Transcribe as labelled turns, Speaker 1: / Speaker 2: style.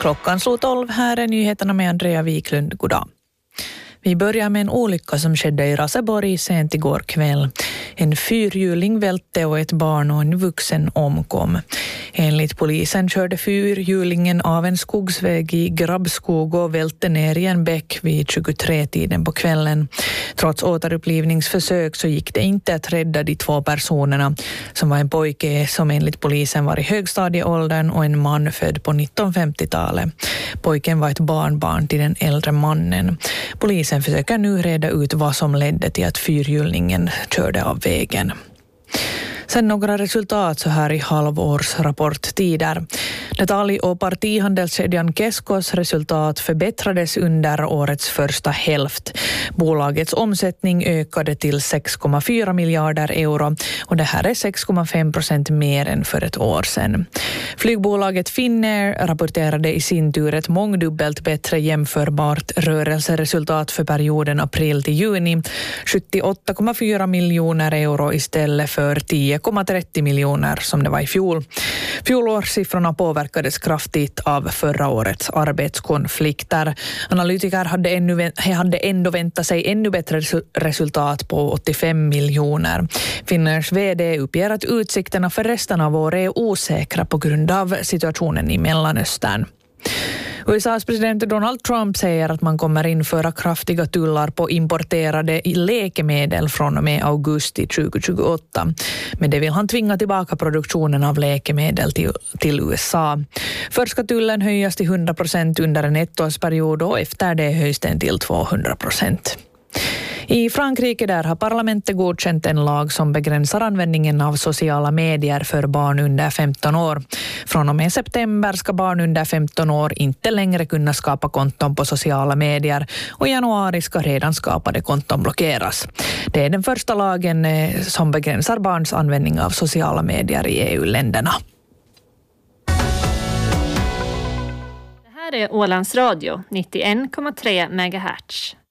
Speaker 1: Klockan slog 12, här är nyheterna med Andrea Wiklund. God dag. Vi börjar med en olycka som skedde i Raseborg sent igår kväll. En fyrhjuling välte och ett barn och en vuxen omkom. Enligt polisen körde fyrhjulingen av en skogsväg i Grabbskog och välte ner i en bäck vid 23-tiden på kvällen. Trots återupplivningsförsök så gick det inte att rädda de två personerna, som var en pojke som enligt polisen var i högstadieåldern och en man född på 1950-talet. Pojken var ett barnbarn till den äldre mannen. Polisen försöker nu reda ut vad som ledde till att fyrhjulingen körde av vägen. Sen några resultat så här i halvårsrapporttider. Detalj- och partihandelskedjan Keskos resultat förbättrades under årets första hälft. Bolagets omsättning ökade till 6,4 miljarder euro och det här är 6,5% mer än för ett år sedan. Flygbolaget Finnair rapporterade i sin tur ett mångdubbelt bättre jämförbart rörelseresultat för perioden april till juni, 78,4 miljoner euro istället för 10,30 miljoner som det var i fjol. Fjolårssiffrorna påverkades kraftigt av förra årets arbetskonflikter. Analytiker hade ändå väntat sig ännu bättre resultat på 85 miljoner. Finnairs vd uppger att utsikterna för resten av året är osäkra på grund av situationen i Mellanöstern. USAs president Donald Trump säger att man kommer införa kraftiga tullar på importerade läkemedel från och med augusti 2028. Men det vill han tvinga tillbaka produktionen av läkemedel till USA. Först ska tullen höjas till 100% under en ettårsperiod och efter det höjs den till 200%. I Frankrike där har parlamentet godkänt en lag som begränsar användningen av sociala medier för barn under 15 år. Från och med september ska barn under 15 år inte längre kunna skapa konton på sociala medier och i januari ska redan skapade konton blockeras. Det är den första lagen som begränsar barns användning av sociala medier i EU-länderna.
Speaker 2: Det här är Ålands Radio 91,3 MHz.